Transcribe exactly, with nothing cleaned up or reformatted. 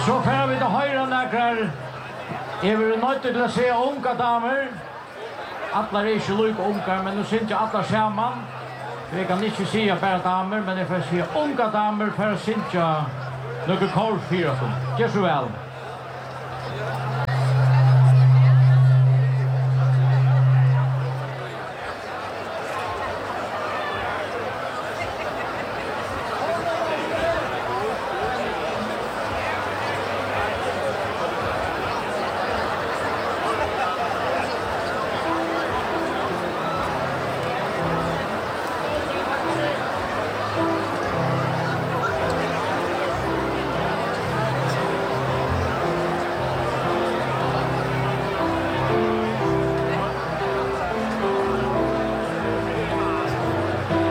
Så får vi til høyre nækrar. Jeg vil nødt til å se unga damer. Alla er ikke lykke unga, men nå synes jeg alla sammen. Jeg kan ikke si bare damer, men jeg får si unga damer for å synes jeg noe kår fyra. Gjør så vel.